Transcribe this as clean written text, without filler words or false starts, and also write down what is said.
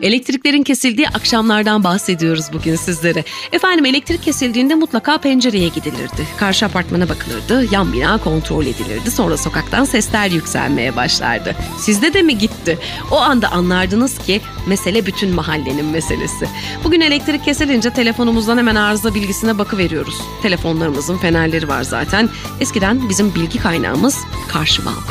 Elektriklerin kesildiği akşamlardan bahsediyoruz bugün sizlere. Efendim, elektrik kesildiğinde mutlaka pencereye gidilirdi. Karşı apartmana bakılırdı, yan bina kontrol edilirdi. Sonra sokaktan sesler yükselmeye başlardı. Sizde de mi gitti? O anda anlardınız ki mesele bütün mahallenin meselesi. Bugün elektrik kesilince telefonumuzdan hemen arıza bilgisine bakıveriyoruz. Telefonlarımızın fenerleri var zaten. Eskiden bizim bilgi kaynağımız karşı balkon.